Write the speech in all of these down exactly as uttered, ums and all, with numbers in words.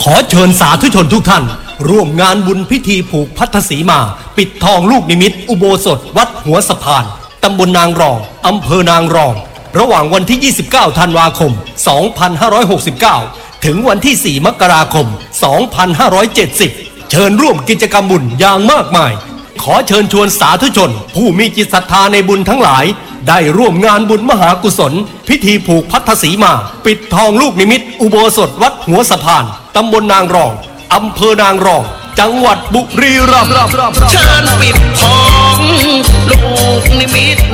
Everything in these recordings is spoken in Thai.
ขอเชิญสาธุชนทุกท่านร่วมงานบุญพิธีผูกพัทธสีมาปิดทองลูกนิมิตอุโบสถวัดหัวสะพานตำบลนางรองอำเภอนางรองระหว่างวันที่ยี่สิบเก้าธันวาคมสองพันห้าร้อยหกสิบเก้าถึงวันที่สี่มกราคมสองพันห้าร้อยเจ็ดสิบเชิญร่วมกิจกรรมบุญอย่างมากมายขอเชิญชวนสาธุชนผู้มีจิตศรัทธาในบุญทั้งหลายได้ร่วมงานบุญมหากุศลพิธีผูกพัทธสีมาปิดทองลูกนิมิตอุโบสถวัดหัวสะพานตำบลนางรองอำเภอนางรองจังหวัดบุรีรัมย์เชิญปิดทองลูกนิมิต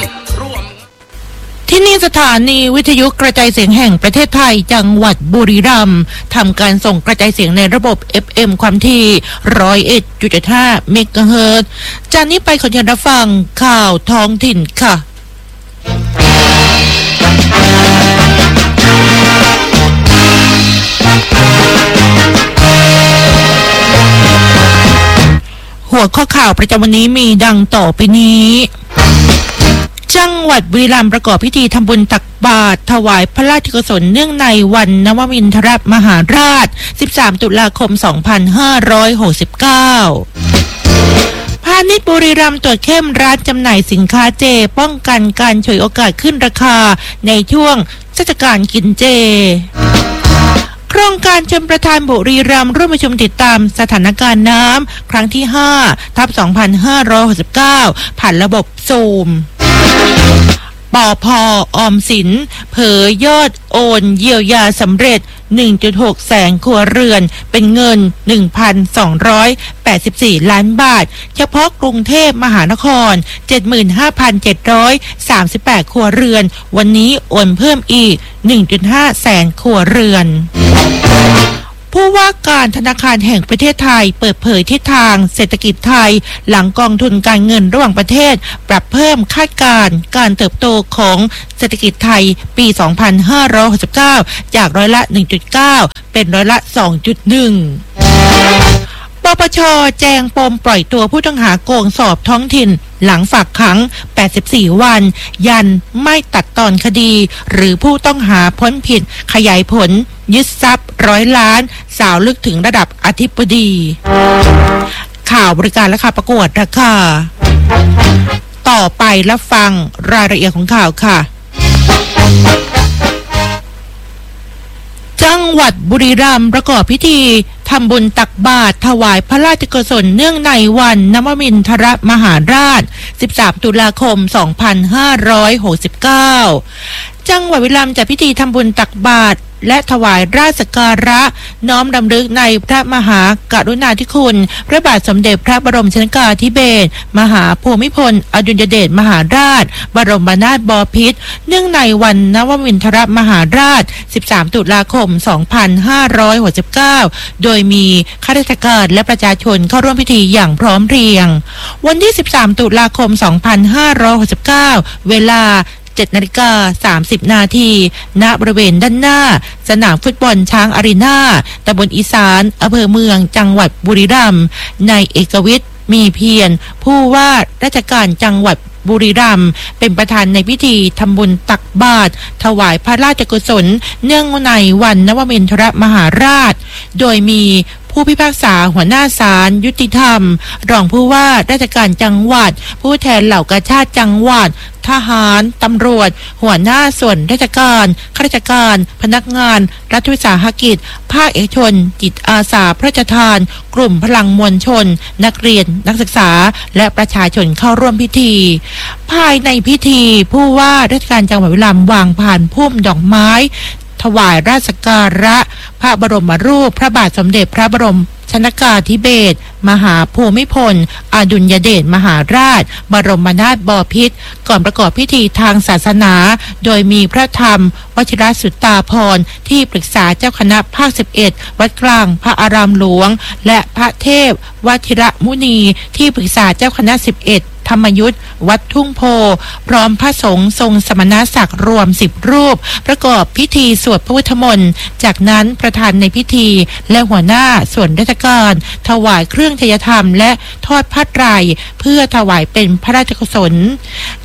ที่นี่สถานีวิทยุกระจายเสียงแห่งประเทศไทยจังหวัดบุรีรัมย์ทำการส่งกระจายเสียงในระบบ เอฟ เอ็ม ความถี่หนึ่งร้อยเอ็ดจุดห้า เมกะเฮิรตซ์จากนี้ไปขอเชิญรับฟังข่าวท้องถิ่นค่ะหัวข้อข่าวประจำวันนี้มีดังต่อไปนี้จังหวัดบุรีรัมย์ประกอบพิธีทำบุญตักบาตรถวายพระราชกุศลเนื่องในวันนวมินทรมหาราชสิบสามตุลาคมสองพันห้าร้อยหกสิบเก้าพาณิชย์บุรีรัมย์ตรวจเข้มร้านจำหน่ายสินค้าเจป้องกันการฉวยโอกาสขึ้นราคาในช่วงเทศกาลกินเจโครงการชมประทานบุรีรัมย์ร่วมประชุมติดตามสถานการณ์น้ำครั้งที่ห้าทับสองพันห้าร้อยหกสิบเก้าผ่านระบบซูมปพ.ออมสินเผยยอดโอนเยียวยาสำเร็จ หนึ่งจุดหก แสนครัวเรือนเป็นเงิน หนึ่งพันสองร้อยแปดสิบสี่ ล้านบาทเฉพาะกรุงเทพมหานคร เจ็ดหมื่นห้าพันเจ็ดร้อยสามสิบแปด ครัวเรือนวันนี้โอนเพิ่มอีก หนึ่งจุดห้า แสนครัวเรือนผู้ว่าการธนาคารแห่งประเทศไทยเปิดเผยทิศทางเศรษฐกิจไทยหลังกองทุนการเงินระหว่างประเทศปรับเพิ่มคาดการณ์การเติบโตของเศรษฐกิจไทยปีสองพันห้าร้อยหกสิบเก้าจากร้อยละ หนึ่งจุดเก้า เป็นร้อยละ สองจุดหนึ่งปปช.แจงปมปล่อยตัวผู้ต้องหาโกงสอบท้องถิ่นหลังฝากขังแปดสิบสี่วันยันไม่ตัดตอนคดีหรือผู้ต้องหาพ้นผิดขยายผลยึดทรัพย์ร้อยล้านสาวลึกถึงระดับอธิบดีข่าวบริการและข่าวประกวดราคาต่อไปรับฟังรายละเอียดของข่าวค่ะจังหวัดบุรีรัมย์ประกอบพิธีทำบุญตักบาตรถวายพระราชกุศลเนื่องในวันนวมินทรมหาราชสิบสามตุลาคมสองพันห้าร้อยหกสิบเก้าจังหวัดบุรีรัมย์จัดพิธีทำบุญตักบาตรและถวายราชสักการะน้อมรำลึกในพระมหากรุณาธิคุณพระบาทสมเด็จพระบรมชนกาธิเบศรมหาภูมิพลอดุลยเดชมหาราชบรมนาถบพิตรเนื่องในวันนวมินทรมหาราชสิบสามตุลาคมสองพันห้าร้อยหกสิบเก้าโดยมีข้าราชการและประชาชนเข้าร่วมพิธีอย่างพร้อมเพรียงวันที่สิบสามตุลาคมสองพันห้าร้อยหกสิบเก้าเวลาเจ็ดนาฬิกาสามสิบนาทีณบริเวณด้านหน้าสนามฟุตบอลช้างอารีนาตำบลอีสานอำเภอเมืองจังหวัดบุรีรัมย์นายเอกวิทย์มีเพียรผู้ว่าราชการจังหวัดบุรีรัมย์เป็นประธานในพิธีทำบุญตักบาตรถวายพระราชกุศลเนื่องในวันนวมินทรมหาราชโดยมีผู้พิพากษาหัวหน้าศาลยุติธรรมรองผู้ว่าราชการจังหวัดผู้แทนเหล่ากาชาติจังหวัดทหารตำรวจหัวหน้าส่วนราชการข้าราชการพนักงานรัฐวิสาหกิจภาคเอกชนจิตอาสาพระราชทานกลุ่มพลังมวลชนนักเรียนนักศึกษาและประชาชนเข้าร่วมพิธีภายในพิธีผู้ว่าราชการจังหวัดบุรีรัมย์วางผ่านพุ่มดอกไม้ถวายราชสักการะพระบรมรูปพระบาทสมเด็จพระบรมชนกาธิเบศรมหาภูมิพลอดุลยเดชมหาราชบรมนาถบพิตรก่อนประกอบพิธีทางศาสนาโดยมีพระธรรมวชิรสุตตาภรณ์ที่ปรึกษาเจ้าคณะภาคสิบเอ็ดวัดกลางพระอารามหลวงและพระเทพวชิรมุนีที่ปรึกษาเจ้าคณะสิบเอ็ดธรรมยุทธวัดทุ่งโพพร้อมพระสงฆ์ทรงสมณศักดิ์รวมสิบรูปประกอบพิธีสวดพระพุทธมนต์จากนั้นประธานในพิธีและหัวหน้าส่วนราชการถวายเครื่องทยธรรมและทอดผ้าไตรเพื่อถวายเป็นพระราชกุศล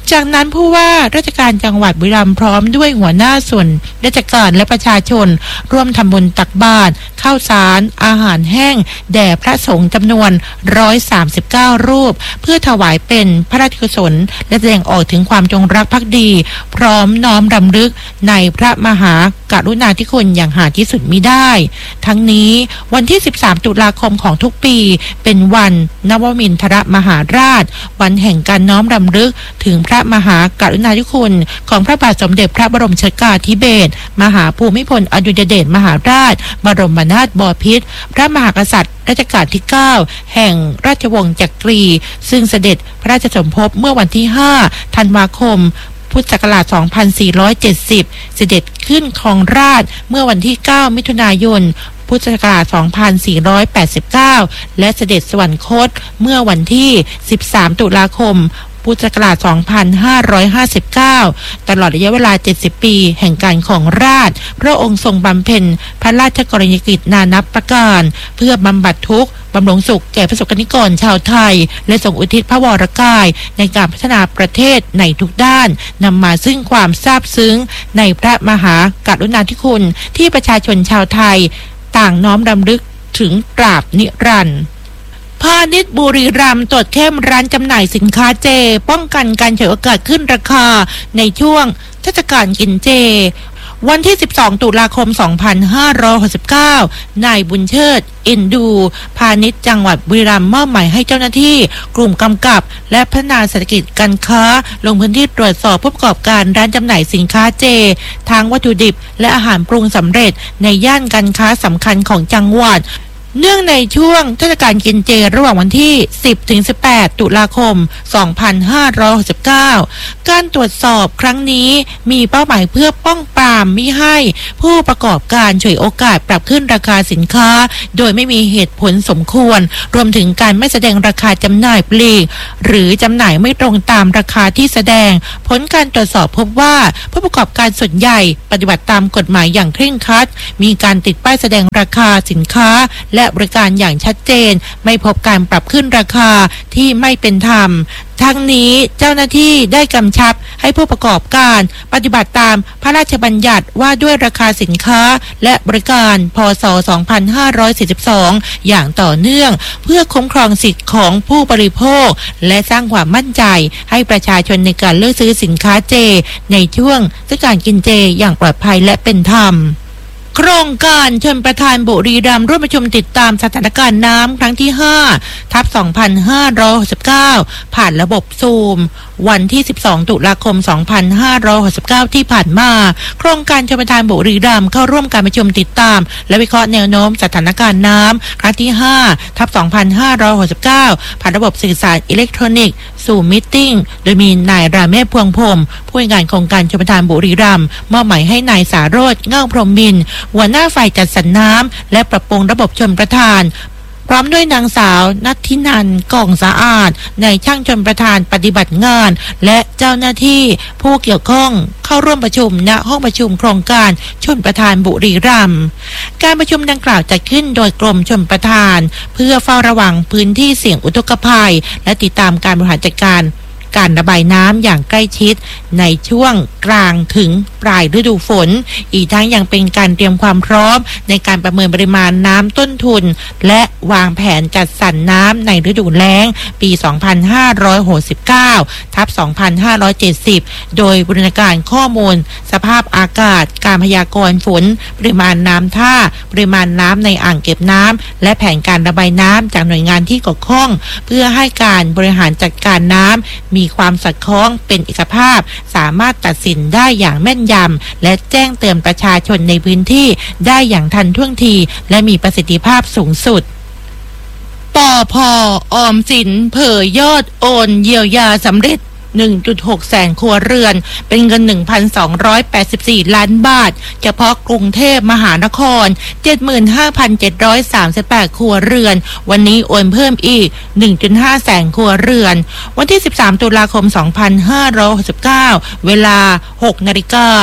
จากนั้นผู้ว่าราชการจังหวัดบุรีรัมย์พร้อมด้วยหัวหน้าส่วนราชการและประชาชนร่วมทำบุญตักบาตรข้าวสารอาหารแห้งแด่พระสงฆ์จำนวนหนึ่งร้อยสามสิบเก้ารูปเพื่อถวายเป็นพระราชกุศลและแสดงออกถึงความจงรักภักดีพร้อมน้อมรำลึกในพระมหากรุณาธิคุณอย่างหาที่สุดมิได้ ทั้งนี้วันที่สิบสามตุลาคมของทุกปีเป็นวันนวมินทรมหาราชวันแห่งการน้อมรำลึกถึงพระมหากรุณาธิคุณของพระบาทสมเด็จพระบรมชนกาธิเบศรมหาภูมิพลอดุลยเดชมหาราชบรมนาถบพิตรพระมหากษัตริย์รัชกาลที่เก้าแห่งราชวงศ์จักรีซึ่งเสด็จพระราชสมภพเมื่อวันที่ห้าธันวาคมพุทธศักราชสองพันสี่ร้อยเจ็ดสิบเสด็จขึ้นครองราชย์เมื่อวันที่เก้ามิถุนายนพุทธศักราชสองพันสี่ร้อยแปดสิบเก้าและเสด็จสวรรคตเมื่อวันที่สิบสามตุลาคมพุทธศักราชสองพันห้าร้อยห้าสิบเก้าตลอดระยะเวลาเจ็ดสิบปีแห่งการครองราชย์พระองค์ทรงบำเพ็ญพระราชกรณียกิจนานับประการเพื่อบำบัดทุกข์บำรุงสุขแก่ประสบกรณิกรชาวไทยและทรงอุทิศพระวรกายในการพัฒนาประเทศในทุกด้านนำมาซึ่งความซาบซึ้งในพระมหากรุณาธิคุณที่ประชาชนชาวไทยต่างน้อมรำลึกถึงตราบนิรันดร์พาณิชย์บุรีรัมย์ตรวจเข้มร้านจำหน่ายสินค้าเจป้องกันการฉวยโอกาสขึ้นราคาในช่วงเทศกาลกินเจวันที่สิบสองตุลาคมสองพันห้าร้อยหกสิบเก้านายบุญเชิดอินดูพาณิชย์จังหวัดบุรีรัมย์มอบหมายให้เจ้าหน้าที่กลุ่มกำกับและพัฒนาเศรษฐกิจการค้าลงพื้นที่ตรวจสอบผู้ประกอบการร้านจำหน่ายสินค้าเจทั้งวัตถุดิบและอาหารปรุงสำเร็จในย่านการค้าสำคัญของจังหวัดเนื่องในช่วงเทศกาลกินเจระหว่างวันที่สิบถึงสิบแปดตุลาคมสองพันห้าร้อยหกสิบเก้าการตรวจสอบครั้งนี้มีเป้าหมายเพื่อป้องปรามมิให้ผู้ประกอบการฉวยโอกาสปรับขึ้นราคาสินค้าโดยไม่มีเหตุผลสมควรรวมถึงการไม่แสดงราคาจำหน่ายปลีกหรือจำหน่ายไม่ตรงตามราคาที่แสดงผลการตรวจสอบพบว่าผู้ประกอบการส่วนใหญ่ปฏิบัติตามกฎหมายอย่างเคร่งครัดมีการติดป้ายแสดงราคาสินค้าและบริการอย่างชัดเจนไม่พบการปรับขึ้นราคาที่ไม่เป็นธรรมทั้งนี้เจ้าหน้าที่ได้กำชับให้ผู้ประกอบการปฏิบัติตามพระราชบัญญัติว่าด้วยราคาสินค้าและบริการพ.ศ. สองพันห้าร้อยสี่สิบสองอย่างต่อเนื่องเพื่อคุ้มครองสิทธิของผู้บริโภคและสร้างความมั่นใจให้ประชาชนในการเลือกซื้อสินค้าเจในช่วงเทศกาลกินเจอย่างปลอดภัยและเป็นธรรมโครงการชลประทานบุรีรัมย์ร่วมประชุมติดตามสถานการณ์น้ำครั้งที่ห้าทับสองพันห้าร้อยหกสิบเก้าผ่านระบบซูมวันที่สิบสองตุลาคมสองพันห้าร้อยหกสิบเก้าที่ผ่านมาโครงการชลประทานบุรีรัมย์เข้าร่วมการประชุมติดตามและวิเคราะห์แนวโน้มสถานการณ์น้ำครั้งที่ห้าทับสองพันห้าร้อยหกสิบเก้าผ่านระบบสื่อสารอิเล็กทรอนิกส์สู่มิทติ้งโดยมีนายราเมศพวงพรหมผู้อำนวยการโครงการชลประทานบุรีรัมย์มอบหมายให้นายสาโรจน์เง่าพรหมมินทร์หัวหน้าฝ่ายจัดสรรน้ำและปรับปรุงระบบชลประทานพร้อมด้วยนางสาวนัทธินันท์ก่องสะอาดนายช่างชลประทานปฏิบัติงานและเจ้าหน้าที่ผู้เกี่ยวข้องเข้าร่วมประชุมณห้องประชุมโครงการชลประทานบุรีรัมย์การประชุมดังกล่าวจัดขึ้นโดยกรมชลประทานเพื่อเฝ้าระวังพื้นที่เสี่ยงอุทกภัยและติดตามการบริหารจัดการการระบายน้ำอย่างใกล้ชิดในช่วงกลางถึงปลายฤดูฝนอีกทั้งยังเป็นการเตรียมความพร้อมในการประเมินปริมาณน้ำต้นทุนและวางแผนจัดสรรน้ำในฤดูแล้งปีสองพันห้าร้อยหกสิบเก้าทับสองพันห้าร้อยเจ็ดสิบโดยบูรณาการข้อมูลสภาพอากาศการพยากรณ์ฝนปริมาณน้ำท่าปริมาณน้ำในอ่างเก็บน้ำและแผนการระบายน้ำจากหน่วยงานที่เกี่ยวข้องเพื่อให้การบริหารจัดการน้ำมีความสอดคล้องเป็นเอกภาพสามารถตัดสินได้อย่างแม่นยำและแจ้งเตือนประชาชนในพื้นที่ได้อย่างทันท่วงทีและมีประสิทธิภาพสูงสุดปภ.ออมสินเผยยอดโอนเยียวยาสำเร็จหนึ่งจุดหก แสนครัวเรือนเป็นเงิน หนึ่งพันสองร้อยแปดสิบสี่ ล้านบาทเฉพาะกรุงเทพมหานคร เจ็ดหมื่นห้าพันเจ็ดร้อยสามสิบแปด ครัวเรือนวันนี้โอนเพิ่มอีก หนึ่งจุดห้า แสนครัวเรือนวันที่สิบสามตุลาคมสองพันห้าร้อยหกสิบเก้าเวลา หกนาฬิกา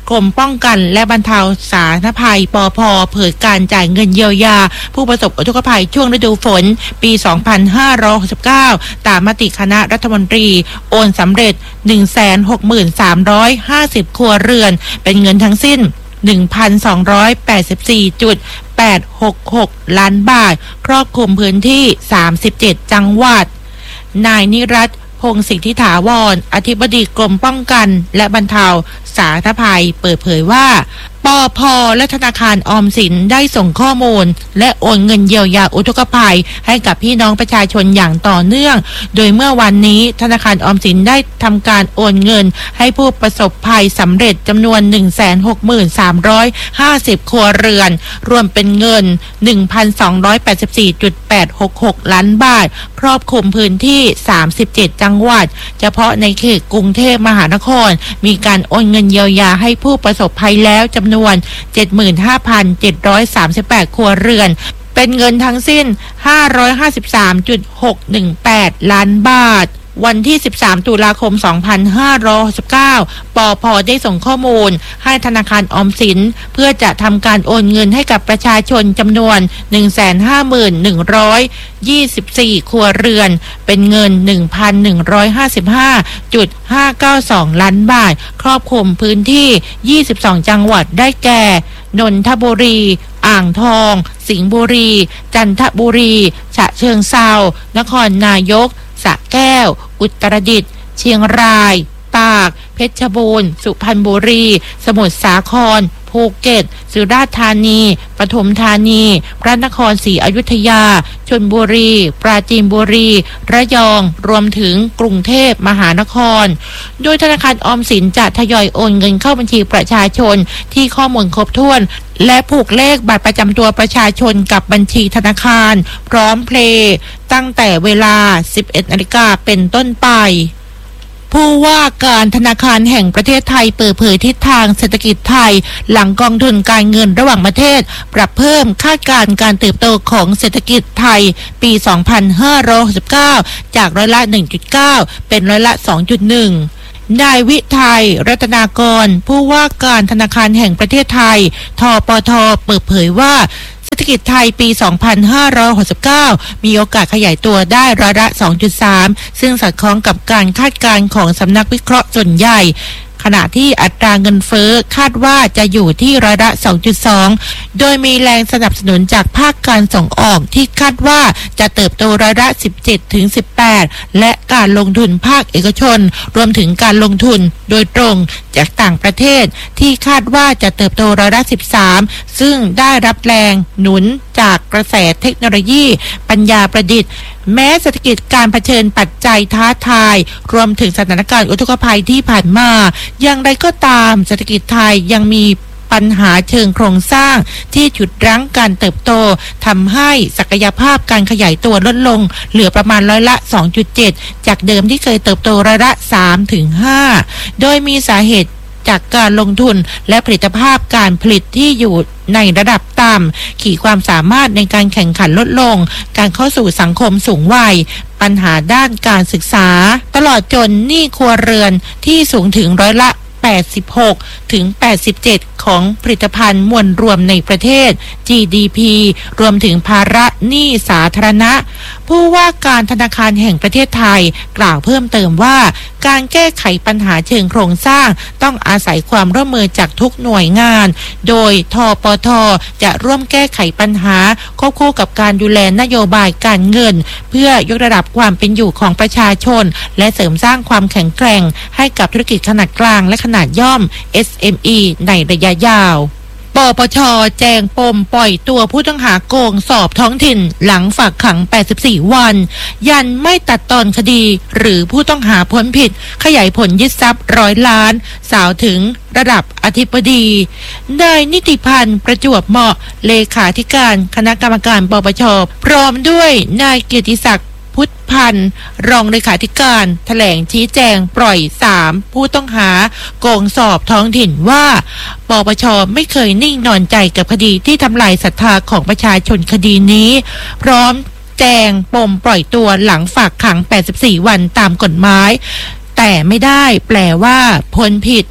กรมป้องกันและบรรเทาสาธารณภัยปภ.เผยการจ่ายเงินเยียวยาผู้ประสบอุทกภัยช่วงฤดูฝนปี สองพันห้าร้อยหกสิบเก้า ตามมติคณะรัฐมนตรีโอนสำเร็จ หนึ่งแสนหกหมื่นสามร้อยห้าสิบ ครัวเรือนเป็นเงินทั้งสิ้น หนึ่งพันสองร้อยแปดสิบสี่จุดแปดหกหก ล้านบาทครอบคลุมพื้นที่สามสิบเจ็ดจังหวัดนายนิรัตน์พงศ์สิทธิถาวรอธิบดีกรมป้องกันและบรรเทาสาธารณภัยเปิดเผยว่าปภ.และธนาคารออมสินได้ส่งข้อมูลและโอนเงินเยียวยาอุทกภัยให้กับพี่น้องประชาชนอย่างต่อเนื่องโดยเมื่อวันนี้ธนาคารออมสินได้ทำการโอนเงินให้ผู้ประสบภัยสำเร็จจำนวน หนึ่งแสนหกหมื่นสามร้อยห้าสิบ ครัวเรือนรวมเป็นเงิน หนึ่งพันสองร้อยแปดสิบสี่จุดแปดหกหก ล้านบาทครอบคลุมพื้นที่สามสิบเจ็ดจังหวัดเฉพาะในเขตกรุงเทพมหานครมีการโอนเงินเยียวยาให้ผู้ประสบภัยแล้วจำนวน เจ็ดหมื่นห้าพันเจ็ดร้อยสามสิบแปด ครัวเรือนเป็นเงินทั้งสิ้น ห้าร้อยห้าสิบสามจุดหกหนึ่งแปด ล้านบาทวันที่สิบสามตุลาคมสองพันห้าร้อยหกสิบเก้าปภ.ได้ส่งข้อมูลให้ธนาคารออมสินเพื่อจะทำการโอนเงินให้กับประชาชนจำนวน หนึ่งแสนห้าหมื่นหนึ่งร้อยยี่สิบสี่ ครัวเรือนเป็นเงิน หนึ่งพันหนึ่งร้อยห้าสิบห้าจุดห้าเก้าสอง ล้านบาทครอบคลุมพื้นที่ยี่สิบสองจังหวัดได้แก่นนทบุรีอ่างทองสิงห์บุรีจันทบุรีฉะเชิงเทรานครนายกสระแก้วอุตรดิตถ์เชียงรายตากเพชรบูรณ์สุพรรณบุรีสมุทรสาครภูเก็ตสุราษฎร์ธานีปทุมธานีพระนครศรีอยุธยาชลบุรีปราจีนบุรีระยองรวมถึงกรุงเทพมหานครโดยธนาคารออมสินจะทยอยโอนเงินเข้าบัญชีประชาชนที่ข้อมูลครบถ้วนและผูกเลขบัตรประจำตัวประชาชนกับบัญชีธนาคารพร้อมเพลย์ตั้งแต่เวลา สิบเอ็ดนาฬิกาเป็นต้นไปผู้ว่าการธนาคารแห่งประเทศไทยเปิดเผยทิศทางเศรษฐกิจไทยหลังกองทุนการเงินระหว่างประเทศปรับเพิ่มคาดการณ์การเติบโตของเศรษฐกิจไทยปี สองพันห้าร้อยหกสิบเก้า จากร้อยละ หนึ่งจุดเก้า เป็นร้อยละ สองจุดหนึ่ง นายวิทัยรัตนากรผู้ว่าการธนาคารแห่งประเทศไทยทปท.เปิดเผยว่าเศรษฐกิจไทยปี สองพันห้าร้อยหกสิบเก้า มีโอกาสขยายตัวได้ร้อยละ สองจุดสาม ซึ่งสอดคล้องกับการคาดการณ์ของสำนักวิเคราะห์ส่วนใหญ่ขณะที่อัตราเงินเฟ้อคาดว่าจะอยู่ที่ร้อยละ สองจุดสอง โดยมีแรงสนับสนุนจากภาคการส่งออกที่คาดว่าจะเติบโตร้อยละ สิบเจ็ดถึงสิบแปด และการลงทุนภาคเอกชนรวมถึงการลงทุนโดยตรงจากต่างประเทศที่คาดว่าจะเติบโตร้อยละ สิบสาม ซึ่งได้รับแรงหนุนจากกระแสเทคโนโลยีปัญญาประดิษฐ์แม้เศรษฐกิจการเผชิญปัจจัยท้าทายรวมถึงสถานการณ์อุทกภัยที่ผ่านมาอย่างไรก็ตามเศรษฐกิจไทยยังมีปัญหาเชิงโครงสร้างที่ฉุดรั้งการเติบโตทำให้ศักยภาพการขยายตัวลดลงเหลือประมาณร้อยละ สองจุดเจ็ด จากเดิมที่เคยเติบโตร้อยละ สามถึงห้า โดยมีสาเหตุจากการลงทุนและผลิตภาพการผลิตที่อยู่ในระดับต่ำขีดความสามารถในการแข่งขันลดลงการเข้าสู่สังคมสูงวัยปัญหาด้านการศึกษาตลอดจนหนี้ครัวเรือนที่สูงถึงร้อยละแปดสิบหกถึงแปดสิบเจ็ดของผลิตภัณฑ์มวลรวมในประเทศ จี ดี พี รวมถึงภาระหนี้สาธารณะผู้ว่าการธนาคารแห่งประเทศไทยกล่าวเพิ่มเติมว่าการแก้ไขปัญหาเชิงโครงสร้างต้องอาศัยความร่วมมือจากทุกหน่วยงานโดยทปท.จะร่วมแก้ไขปัญหาควบคู่กับการดูแลนโยบายการเงินเพื่อยกระดับความเป็นอยู่ของประชาชนและเสริมสร้างความแข็งแกร่งให้กับธุรกิจขนาดกลางและขนาดย่อม เอส เอ็ม อี ในระยะยาวปปช.แจงปมปล่อยตัวผู้ต้องหาโกงสอบท้องถิ่นหลังฝากขังแปดสิบสี่วันยันไม่ตัดตอนคดีหรือผู้ต้องหาพ้นผิดขยายผลยึดทรัพย์ร้อยล้านสาวถึงระดับอธิบดีนายนิติพันธ์ประจวบเหมาะเลขาธิการคณะกรรมการปปช.พร้อมด้วยนายเกียรติศักดิ์พุทธพันธ์รองเลขาธิการแถลงชี้แจงปล่อยสามผู้ต้องหาโกงสอบท้องถิ่นว่าปปช.ไม่เคยนิ่งนอนใจกับคดีที่ทำลายศรัทธาของประชาชนคดีนี้พร้อมแจงปมปล่อยตัวหลังฝากขังแปดสิบสี่วันตามกฎหมายแต่ไม่ได้แปลว่าพ้นผิด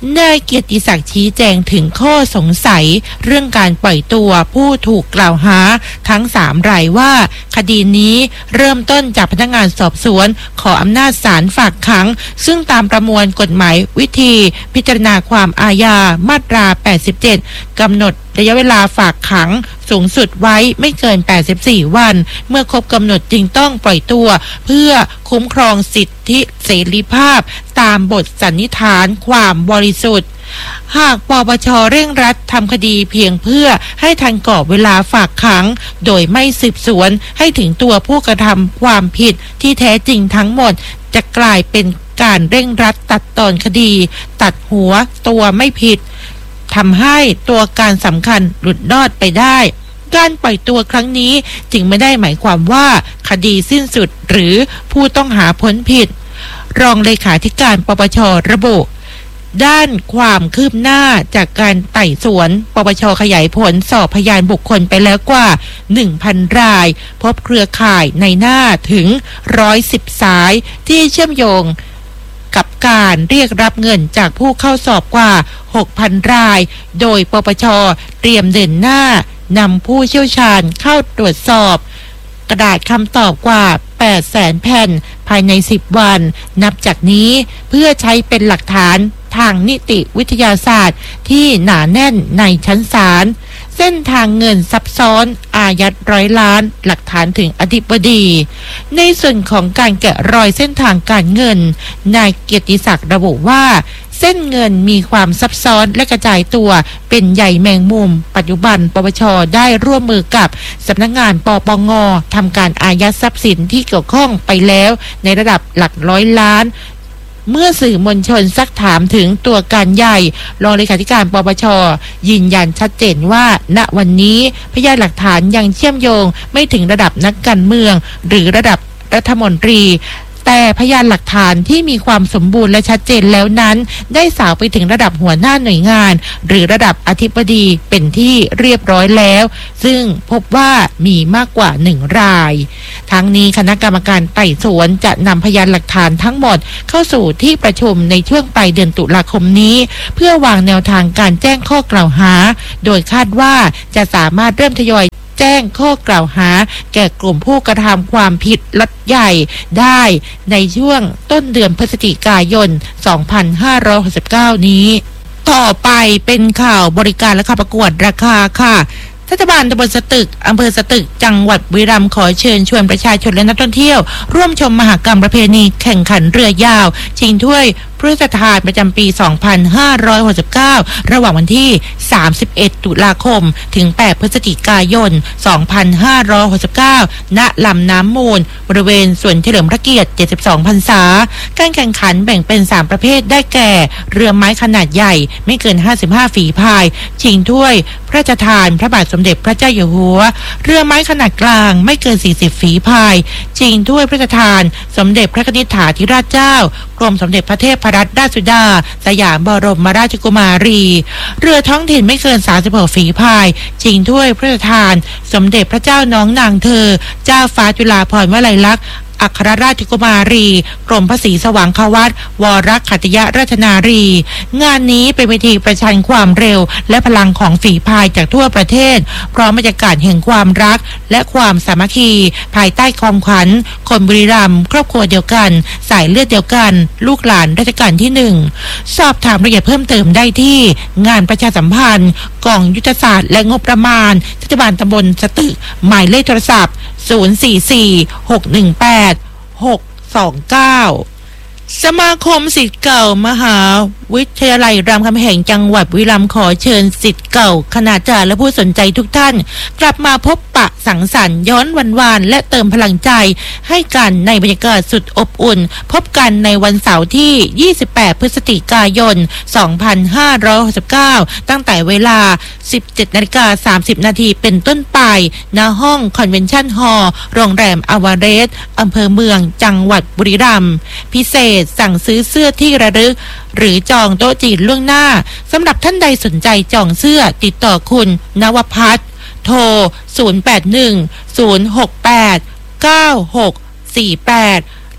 นายเกียรติศักดิ์ชี้แจงถึงข้อสงสัยเรื่องการปล่อยตัวผู้ถูกกล่าวหาทั้งสามรายว่าคดีนี้เริ่มต้นจากพนักงานสอบสวนขออำนาจศาลฝากขังซึ่งตามประมวลกฎหมายวิธีพิจารณาความอาญามาตราแปดสิบเจ็ดกำหนดระยะเวลาฝากขังสูงสุดไว้ไม่เกินแปดสิบสี่วันเมื่อครบกำหนดจึงต้องปล่อยตัวเพื่อคุ้มครองสิทธิเสรีภาพตามบทสันนิษฐานความบริสุทธิ์หากปปช.เร่งรัดทำคดีเพียงเพื่อให้ทันกรอบเวลาฝากขังโดยไม่สืบสวนให้ถึงตัวผู้กระทำความผิดที่แท้จริงทั้งหมดจะกลายเป็นการเร่งรัดตัดตอนคดีตัดหัวตัวไม่ผิดทำให้ตัวการสำคัญหลุดรอดไปได้การปล่อยตัวครั้งนี้จึงไม่ได้หมายความว่าคดีสิ้นสุดหรือผู้ต้องหาพ้นผิดรองเลขาธิการปปช.ระบุด้านความคืบหน้าจากการไต่สวนปปช.ขยายผลสอบพยานบุคคลไปแล้วกว่า หนึ่งพัน รายพบเครือข่ายในหน้าถึงหนึ่งร้อยสิบสายที่เชื่อมโยงกับการเรียกรับเงินจากผู้เข้าสอบกว่า หกพัน รายโดยปปช.เตรียมเดินหน้านำผู้เชี่ยวชาญเข้าตรวจสอบกระดาษคำตอบกว่า แปดแสน แผ่นภายในสิบวันนับจากนี้เพื่อใช้เป็นหลักฐานทางนิติวิทยาศาสตร์ที่หนาแน่นในชั้นศาลเส้นทางเงินซับซ้อนอายัดร้อยล้านหลักฐานถึงอธิบดีในส่วนของการแกะรอยเส้นทางการเงินนายเกียรติศักดิ์ระบุว่าเส้นเงินมีความซับซ้อนและกระจายตัวเป็นใยแมงมุมปัจจุบันปปช.ได้ร่วมมือกับสำนักงานปปง.ทำการอายัดทรัพย์สินที่เกี่ยวข้องไปแล้วในระดับหลักร้อยล้านเมื่อสื่อมวลชนซักถามถึงตัวการใหญ่รองเลขาธิการปปช.ยืนยันชัดเจนว่าณวันนี้พยานหลักฐานยังเชื่อมโยงไม่ถึงระดับนักการเมืองหรือระดับรัฐมนตรีแต่พยานหลักฐานที่มีความสมบูรณ์และชัดเจนแล้วนั้นได้สาวไปถึงระดับหัวหน้าหน่วยงานหรือระดับอธิบดีเป็นที่เรียบร้อยแล้วซึ่งพบว่ามีมากกว่าหนึ่งรายทั้งนี้คณะกรรมการไต่สวนจะนำพยานหลักฐานทั้งหมดเข้าสู่ที่ประชุมในช่วงปลายเดือนตุลาคมนี้เพื่อวางแนวทางการแจ้งข้อกล่าวหาโดยคาดว่าจะสามารถเริ่มทยอยแจ้งข้อกล่าวหาแก่กลุ่มผู้กระทำความผิดล็อตใหญ่ได้ในช่วงต้นเดือนพฤศจิกายน สองพันห้าร้อยหกสิบเก้า นี้ต่อไปเป็นข่าวบริการและข่าวประกวดราคาค่ะเทศบาลตำบลสตึกอำเภอสตึกจังหวัดบุรีรัมย์ขอเชิญชวนประชาชนและนักท่องเที่ยวร่วมชมมหกรรมประเพณีแข่งขันเรือยาวชิงถ้วยพระราชทานประจำปี สองพันห้าร้อยหกสิบเก้า ระหว่างวันที่ สามสิบเอ็ด ตุลาคม ถึง แปด พฤศจิกายน สองพันห้าร้อยหกสิบเก้า ณ ลำน้ำมูลบริเวณสวนเฉลิมพระเกียรติ เจ็ดสิบสอง พรรษา การแข่งขันแบ่งเป็น สาม ประเภทได้แก่ เรือไม้ขนาดใหญ่ไม่เกิน ห้าสิบห้า ฝีพาย ชิงถ้วยพระราชทานพระบาทสมเด็จพระเจ้าอยู่หัว เรือไม้ขนาดกลางไม่เกิน สี่สิบ ฝีพาย ชิงถ้วยพระราชทานสมเด็จพระนิธิถาธิราชเจ้ากรมสมเด็จพระเทพรัตนราชสุดาสยามบรมราชกุมารีเรือท้องถิ่นไม่เกิน สามสิบหก ฝีพายชิงถ้วยพระราชทานสมเด็จพระเจ้าน้องนางเธอเจ้าฟ้าจุฬาภรณ์วลัยลักษณ์อัครราชกุมารีกรมพระศรีสว่างควัตวรขัตยราชนารีงานนี้เป็นเวทีประชันความเร็วและพลังของฝีพายจากทั่วประเทศพร้อมบรรยากาศแห่งความรักและความสามัคคีภายใต้ความขวัญคนบุรีรัมย์ครอบครัวเดียวกันสายเลือดเดียวกันลูกหลานรัชกาลที่หนึ่งสอบถามรายละเอียดเพิ่มเติมได้ที่งานประชาสัมพันธ์กองยุทธศาสตร์และงบประมาณเทศบาลตำบลสตึกหมายเลขโทรศัพท์ศูนย์ สี่ สี่ หก หนึ่ง แปด หก สอง เก้าสมาคมศิษย์เก่ามหาวิทยาลัยรามคำแหงจังหวัดบุรีรัมย์ขอเชิญศิษย์เก่าคณาจารย์และผู้สนใจทุกท่านกลับมาพบปะสังสรรค์ย้อนวันวานและเติมพลังใจให้กันในบรรยากาศสุดอบอุ่นพบกันในวันเสาร์ที่ยี่สิบแปดพฤศจิกายนสองพันห้าร้อยหกสิบเก้าตั้งแต่เวลา สิบเจ็ดนาฬิกาสามสิบนาทีเป็นต้นไปณห้องคอนเวนชั่นฮอลล์โรงแรมอวาเรสอำเภอเมืองจังหวัดบุรีรัมย์พิเศษสั่งซื้อเสื้อที่ระลึกหรือจองโต๊ะจีนล่วงหน้าสำหรับท่านใดสนใจจองเสื้อติดต่อคุณนวพัฒน์โทรศูนย์ แปด หนึ่ง ศูนย์ หก แปด เก้า หก สี่ แปด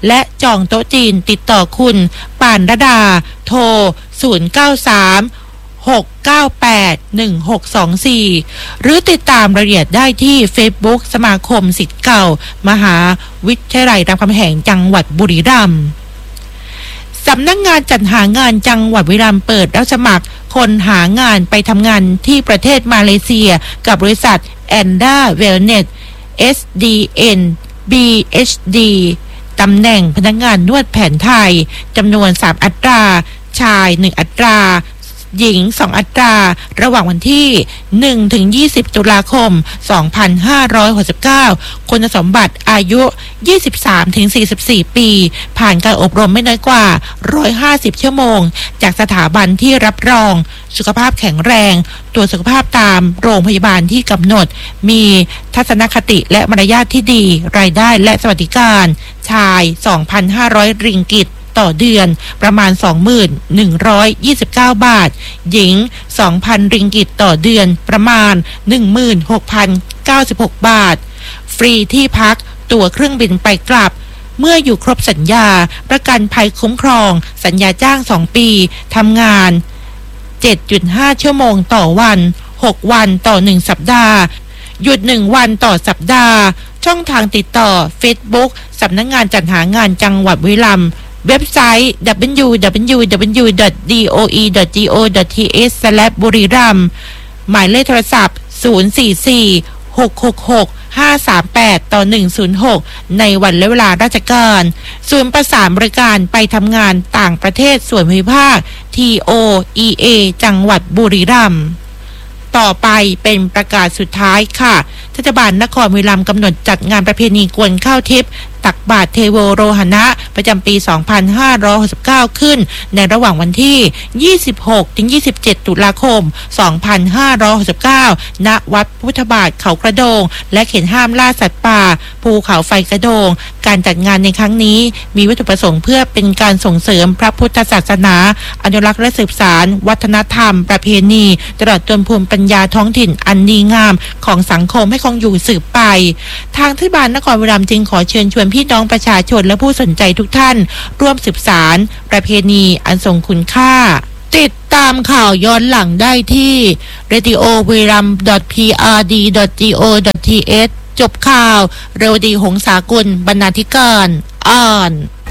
และจองโต๊ะจีนติดต่อคุณปานรดาโทรศูนย์ เก้า สาม หก เก้า แปด หนึ่ง หก สอง สี่ หรือติดตามรายละเอียดได้ที่ Facebook สมาคมศิษย์เก่ามหาวิทยาลัยรามคำแหงจังหวัดบุรีรัมย์สำนักงานจัดหางานจังหวัดบุรีรัมย์เปิดรับสมัครคนหางานไปทำงานที่ประเทศมาเลเซียกับบริษัท แอนด้า เวลเนส เอส ดี เอ็น บี เอช ดี ตำแหน่งพนักงานนวดแผนไทยจำนวนสามอัตราชายหนึ่งอัตราหญิงสองอัตราระหว่างวันที่หนึ่งถึงยี่สิบตุลาคมสองพันห้าร้อยหกสิบเก้าคุณสมบัติอายุยี่สิบสามถึงสี่สิบสี่ปีผ่านการอบรมไม่น้อยกว่าหนึ่งร้อยห้าสิบชั่วโมงจากสถาบันที่รับรองสุขภาพแข็งแรงตรวจสุขภาพตามโรงพยาบาลที่กำหนดมีทัศนคติและมารยาทที่ดีรายได้และสวัสดิการชาย สองพันห้าร้อย ริงกิตต่อเดือนประมาณ สองพันหนึ่งร้อยยี่สิบเก้า บาทหญิง สองพัน ริงกิตต่อเดือนประมาณ หนึ่งหมื่นหกพันเก้าสิบหก บาทฟรีที่พักตั๋วเครื่องบินไปกลับเมื่ออยู่ครบสัญญาประกันภัยคุ้มครองสัญญาจ้างสองปีทำงาน เจ็ดจุดห้า ชั่วโมงต่อวันหกวันต่อหนึ่งสัปดาห์หยุดหนึ่งวันต่อสัปดาห์ช่องทางติดต่อ Facebook สำนักงานจัดหางานจังหวัดบุรีรัมย์เว็บไซต์ ดับเบิลยู ดับเบิลยู ดับเบิลยู ดอท ดี โอ อี ดอท จี โอ ดอท ที เอช สแลช บุรีรัมย์หมายเลขโทรศัพท์ ศูนย์ สี่ สี่ หก หก หก ห้า สาม แปด ต่อ หนึ่ง ศูนย์ หก ในวันและเวลาราชการศูนย์ประสานบริการไปทำงานต่างประเทศส่วนภูมิภาค ที โอ อี เอ จังหวัดบุรีรัมย์ต่อไปเป็นประกาศสุดท้ายค่ะเทศบาลนครบุรีรัมย์กำหนดจัดงานประเพณีกวนข้าวทิพย์ตักบาตรเทโวโรหณะประจำปี สองพันห้าร้อยหกสิบเก้า ขึ้นในระหว่างวันที่ ยี่สิบหกถึงยี่สิบเจ็ด ตุลาคม สองพันห้าร้อยหกสิบเก้า ณ วัดพุทธบาทเขากระโดงและเขตห้ามล่าสัตว์ป่าภูเขาไฟกระโดงการจัดงานในครั้งนี้มีวัตถุประสงค์เพื่อเป็นการส่งเสริมพระพุทธศาสนาอนุรักษ์และสืบสานวัฒนธรรมประเพณีตลอดจนภูมิปัญญาท้องถิ่นอันดีงามของสังคมให้คงอยู่สืบไปทางเทศบาลนครบุรีรัมย์จึงขอเชิญชวนพี่น้องประชาชนและผู้สนใจทุกท่านร่วมสืบสานประเพณีอันทรงคุณค่าติดตามข่าวย้อนหลังได้ที่ เรดิโอ บุรีรัมย์ ดอท พี อาร์ ดี ดอท จี โอ ดอท ที เอช จบข่าวเรวดีหงสากุลบรรณาธิการอ่าน